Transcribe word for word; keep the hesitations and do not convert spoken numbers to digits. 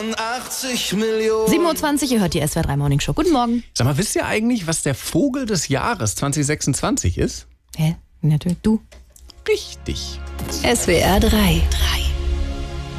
achtzig Millionen. sieben Uhr zwanzig, ihr hört die S W R drei Morning Show. Guten Morgen. Sag mal, wisst ihr eigentlich, was der Vogel des Jahres zwanzig sechsundzwanzig ist? Hä? Natürlich du. Richtig. S W R drei.